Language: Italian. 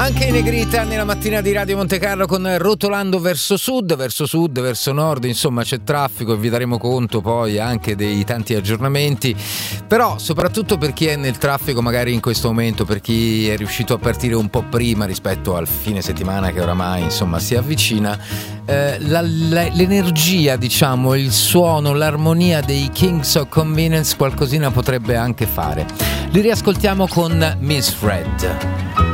Anche in negrita nella mattina di Radio Monte Carlo, con rotolando verso sud, verso nord, insomma c'è traffico e vi daremo conto poi anche dei tanti aggiornamenti, però soprattutto per chi è nel traffico magari in questo momento, per chi è riuscito a partire un po' prima rispetto al fine settimana che oramai insomma si avvicina, l'energia, diciamo, il suono, l'armonia dei Kings of Convenience qualcosina potrebbe anche fare. Li riascoltiamo con Miss Fred.